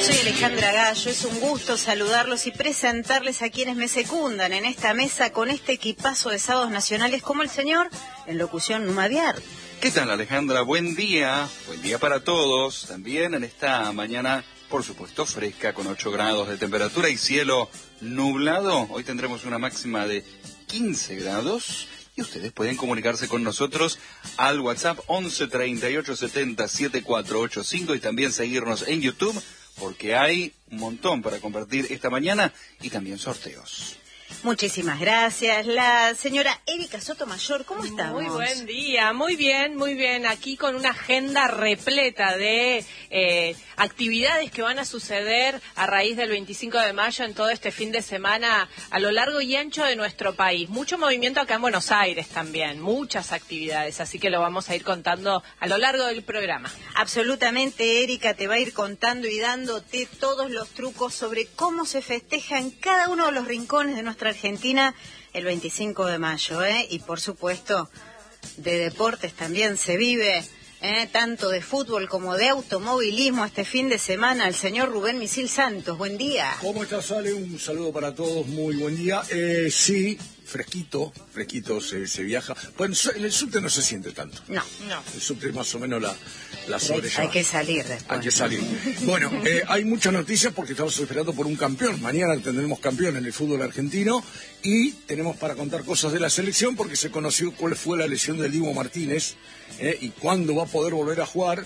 Soy Alejandra Gallo, es un gusto saludarlos y presentarles a quienes me secundan en esta mesa con este equipazo de sábados nacionales como el señor en locución Numa Viar. ¿Qué tal, Alejandra? Buen día para todos, también en esta mañana, por supuesto, fresca, con 8 grados de temperatura y cielo nublado. Hoy tendremos una máxima de 15 grados y ustedes pueden comunicarse con nosotros al WhatsApp 11 38 70 7485 y también seguirnos en YouTube, porque hay un montón para compartir esta mañana y también sorteos. Muchísimas gracias. La señora Erika Sotomayor, ¿cómo estamos? Muy buen día, muy bien. Aquí con una agenda repleta de actividades que van a suceder a raíz del 25 de mayo en todo este fin de semana a lo largo y ancho de nuestro país. Mucho movimiento acá en Buenos Aires también, muchas actividades, así que lo vamos a ir contando a lo largo del programa. Absolutamente, Erika te va a ir contando y dándote todos los trucos sobre cómo se festeja en cada uno de los rincones de nuestra Argentina el 25 de mayo, y por supuesto de deportes también se vive, tanto de fútbol como de automovilismo este fin de semana. El señor Rubén Misil Santos, buen día. ¿Cómo estás, Ale? Un saludo para todos, muy buen día. Sí, fresquito se viaja. Bueno, en el subte no se siente tanto. No. El subte más o menos la sobrelleva. Hay que salir después. Hay que salir. Bueno, hay muchas noticias porque estamos esperando por un campeón. Mañana tendremos campeón en el fútbol argentino y tenemos para contar cosas de la selección porque se conoció cuál fue la lesión del Dibu Martínez y cuándo va a poder volver a jugar.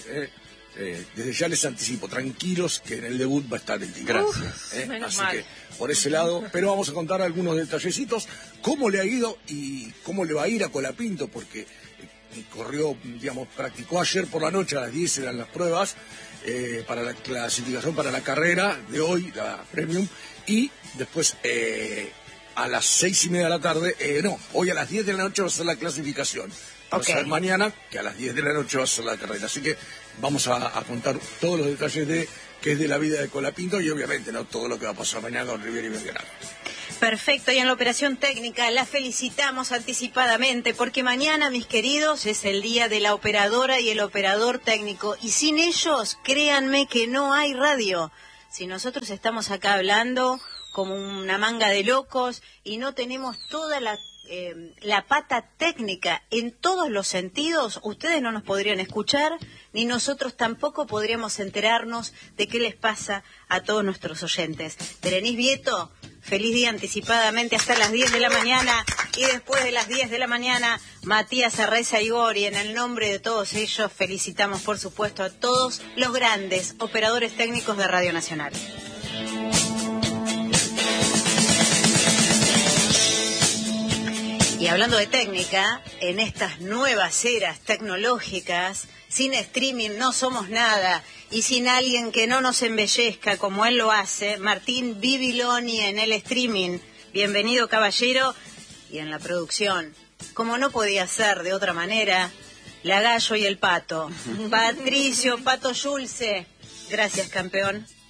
Desde ya les anticipo, tranquilos que en el debut va a estar el Dibu. Gracias. Así que por ese lado, pero vamos a contar algunos detallecitos, cómo le ha ido y cómo le va a ir a Colapinto, porque corrió, practicó ayer por la noche, a las 10 eran las pruebas, para la clasificación para la carrera de hoy, la Premium, y después a las 6:30 de la tarde, hoy a las 10 de la noche va a ser la clasificación. Va a ser mañana, que a las 10 de la noche va a ser la carrera. Así que vamos a contar todos los detalles de qué es de la vida de Colapinto y obviamente no todo lo que va a pasar mañana con River y Belgrano. Perfecto, y en la operación técnica la felicitamos anticipadamente porque mañana, mis queridos, es el día de la operadora y el operador técnico y sin ellos, créanme que no hay radio. Si nosotros estamos acá hablando como una manga de locos y no tenemos toda la pata técnica en todos los sentidos, ustedes no nos podrían escuchar, ni nosotros tampoco podríamos enterarnos de qué les pasa a todos nuestros oyentes. Berenice Vieto, feliz día anticipadamente hasta las 10 de la mañana, y después de las 10 de la mañana, Matías Arreza Igor, y en el nombre de todos ellos felicitamos, por supuesto, a todos los grandes operadores técnicos de Radio Nacional. Y hablando de técnica, en estas nuevas eras tecnológicas, sin streaming no somos nada, y sin alguien que no nos embellezca como él lo hace, Martín Bibiloni en el streaming. Bienvenido, caballero, y en la producción, como no podía ser de otra manera, la Gallo y el Pato. Patricio Pato Yulce, gracias, campeón.